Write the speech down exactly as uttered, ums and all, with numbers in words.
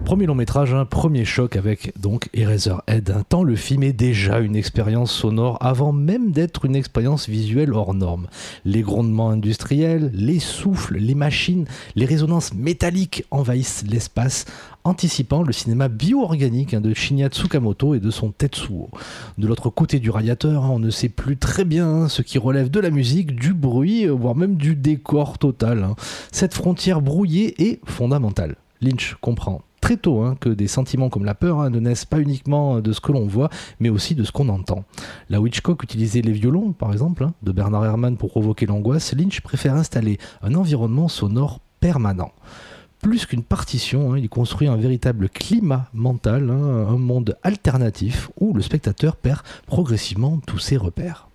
Premier long métrage, un premier choc avec donc Eraserhead. Un temps le film est déjà une expérience sonore avant même d'être une expérience visuelle hors norme. Les grondements industriels, les souffles, les machines, les résonances métalliques envahissent l'espace, anticipant le cinéma bio-organique hein, de Shinya Tsukamoto et de son Tetsuo. De l'autre côté du radiateur, hein, on ne sait plus très bien hein, ce qui relève de la musique, du bruit, voire même du décor total. Hein. Cette frontière brouillée est fondamentale. Lynch comprend très tôt hein, que des sentiments comme la peur hein, ne naissent pas uniquement de ce que l'on voit, mais aussi de ce qu'on entend. Là où Hitchcock utilisait les violons, par exemple, hein, de Bernard Herrmann pour provoquer l'angoisse, Lynch préfère installer un environnement sonore permanent. Plus qu'une partition, hein, il construit un véritable climat mental, hein, un monde alternatif où le spectateur perd progressivement tous ses repères.